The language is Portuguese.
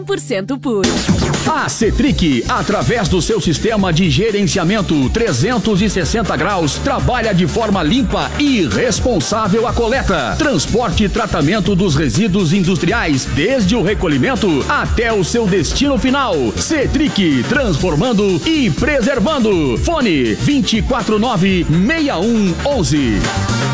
100% puro. A Cetric, através do seu sistema de gerenciamento 360 graus, trabalha de forma limpa e responsável a coleta, transporte e tratamento dos resíduos industriais, desde o recolhimento até o seu destino final. Cetric, transformando e preservando. Fone 249-6111.